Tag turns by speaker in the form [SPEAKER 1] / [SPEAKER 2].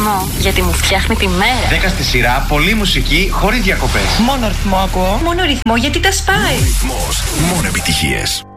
[SPEAKER 1] ρυθμό, γιατί μου φτιάχνει τη μέρα.
[SPEAKER 2] 10 στη σειρά, πολλή μουσική, χωρίς διακοπές.
[SPEAKER 3] Μόνο ρυθμό ακούω.
[SPEAKER 1] Μόνο ρυθμό, γιατί τα σπάει.
[SPEAKER 4] Ρυθμός, μόνο επιτυχίες.